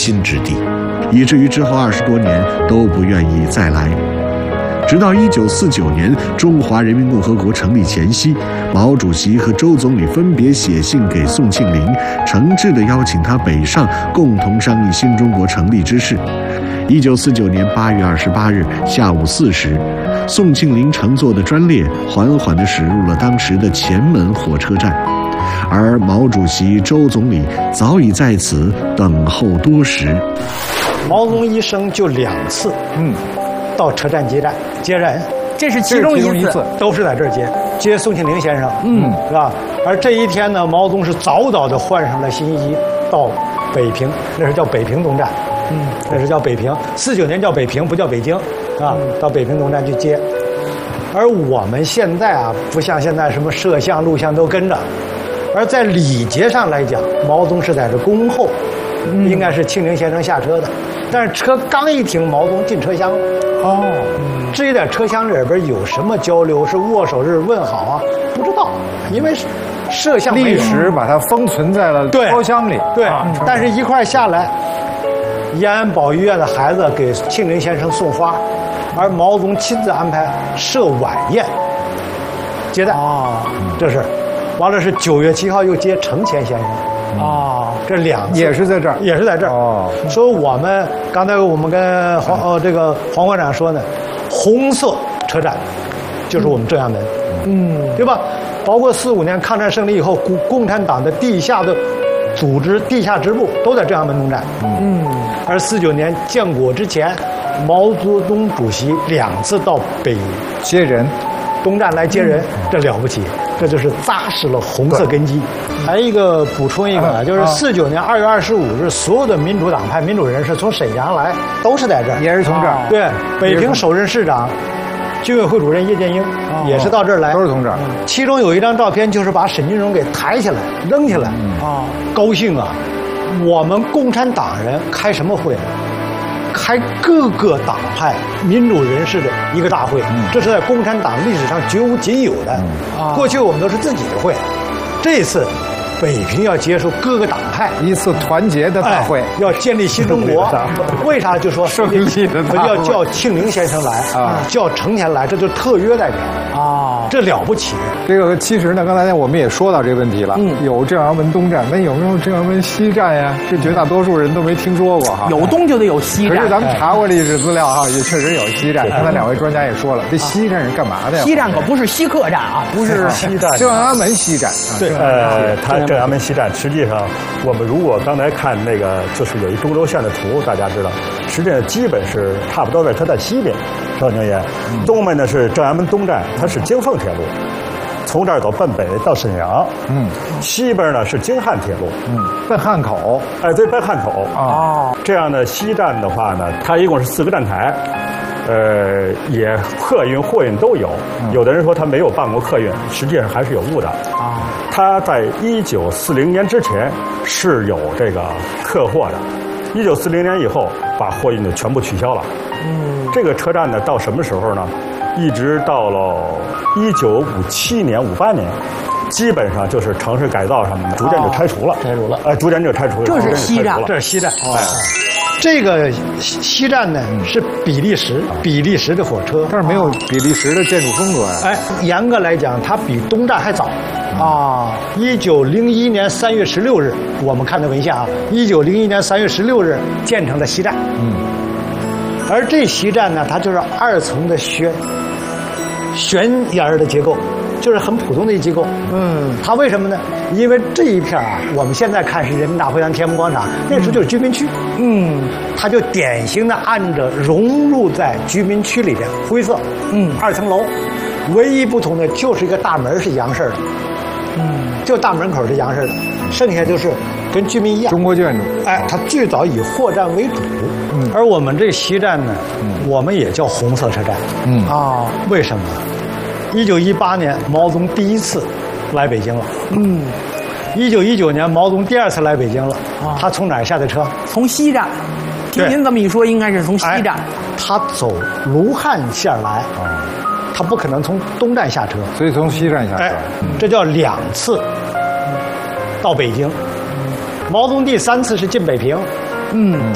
心之地，以至于之后20多年都不愿意再来。直到1949年中华人民共和国成立前夕，毛主席和周总理分别写信给宋庆龄，诚挚地邀请他北上，共同商议新中国成立之事。1949年8月28日下午4时，宋庆龄乘坐的专列缓缓地驶入了当时的前门火车站，而毛主席、周总理早已在此等候多时。 毛泽东一生就2次，到车站接人， 这是其中一次， 都是在这儿接宋庆龄先生，是吧？而这一天呢，毛泽东是早早的换上了新衣，到北平，那是叫北平东站，那是叫北平。49年叫北平，不叫北京，啊，到北平东站去接。而我们现在啊，不像现在什么摄像、录像都跟着，而在礼节上来讲，毛泽东是在这恭候，应该是庆龄先生下车的。但是车刚一停，毛泽东进车厢了。至于在车厢里边有什么交流，是握手是问好啊，不知道，因为摄像历史把它封存在了车厢里。 对，但是一块下来，延安保育院的孩子给庆龄先生送花，而毛泽东亲自安排设晚宴接待。这是，完了是9月7号又接程前先生。这2次也是在这儿， 也是在这儿。说我们刚才我们跟黄馆长说呢，红色车站就是我们正阳门，对吧？包括45年抗战胜利以后，共产党的地下的组织、地下支部都在正阳门东站。而49年建国之前，毛泽东主席2次到北接人。 东站来接人，这了不起，这就是扎实了红色根基。还有一个补充一个，就是49年2月25日，所有的民主党派、民主人士从沈阳来，都是在这儿， 也是从这儿。 对，北平首任市长、军委会主任叶剑英也是到这儿来， 都是从这儿。 其中有一张照片，就是把沈金荣给抬起来、扔起来，高兴啊！我们共产党人开什么会呢？开各个党派民主人士的一个大会，这是在共产党历史上绝无仅有的。过去我们都是自己的会，这次北平要接受各个党派一次团结的大会， 要建立新中国。为啥就说胜利的大会要叫庆龄先生来叫程前来，这就特约代表这了不起。 这个其实呢，刚才我们也说到这个问题了，有正阳门东站，那有没有正阳门西站呀？这绝大多数人都没听说过哈。 有东就得有西站。 可是咱们查过历史资料哈，也确实有西站。刚才2位专家也说了，这西站是干嘛的呀？ 西站可不是西客站啊，不是西站， 正阳门西站。 对， 它正阳门西站，实际上我们如果刚才看那个，就是有一中轴线的图，大家知道，实际上基本是差不多在它在西边，赵宁爷，东门呢是正阳门东站，它是京凤铁路。从这儿走奔北到沈阳，西边呢是京汉铁路， 奔汉口， 对，奔汉口这样的西站的话呢，它一共是4个站台，也客运、货运都有。有的人说它没有办过客运，实际上还是有误的它在1940年之前是有这个客货的，1940年以后把货运就全部取消了。这个车站呢，到什么时候呢？一直到了1957年、58年，基本上就是城市改造上面逐渐就拆除了，逐渐就拆除了。 这是西站， 这是西站。这个西站呢是比利时的火车， 但是没有比利时的建筑风格呀。 严格来讲，它比东站还早1901年3月16日，我们看的文献1901年3月16日建成的西站。而这西站呢，它就是2层的悬檐的结构，就是很普通的一结构。它为什么呢？因为这一片我们现在看是人民大会堂、天安门广场，那时候就是居民区。它就典型的按着融入在居民区里边，灰色，2层楼，唯一不同的就是一个大门是洋式的，就大门口是洋式的，剩下就是跟居民一样中国建筑。 它最早以货站为主。而我们这西站呢，我们也叫红色车站。为什么？1918年毛泽东第1次来北京了。1919年毛泽东第2次来北京了。他从哪儿下的车？ 从西站。听您这么一说，应该是从西站。 他走卢汉线来，他不可能从东站下车， 所以从西站下车。 这叫2次到北京。毛泽东第3次是进北平。